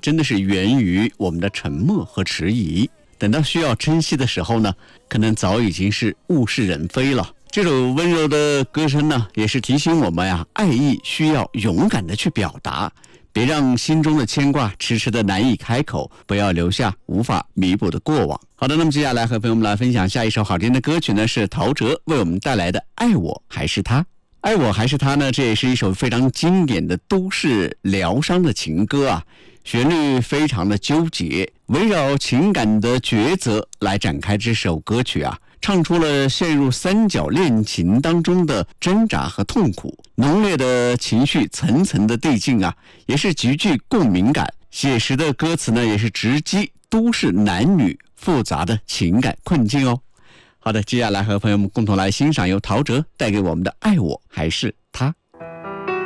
真的是源于我们的沉默和迟疑。等到需要珍惜的时候呢，可能早已经是物是人非了。这首温柔的歌声呢，也是提醒我们呀，爱意需要勇敢的去表达，别让心中的牵挂迟迟的难以开口，不要留下无法弥补的过往。好的，那么接下来和朋友们来分享下一首好听的歌曲呢，是陶喆为我们带来的《爱我还是他》。爱我还是他呢，这也是一首非常经典的都市疗伤的情歌啊，旋律非常的纠结，围绕情感的抉择来展开这首歌曲啊，唱出了陷入三角恋情当中的挣扎和痛苦，浓烈的情绪层层的递进啊，也是极具共鸣感。写实的歌词呢，也是直击都市男女复杂的情感困境哦。好的，接下来和朋友们共同来欣赏由陶喆带给我们的《爱我还是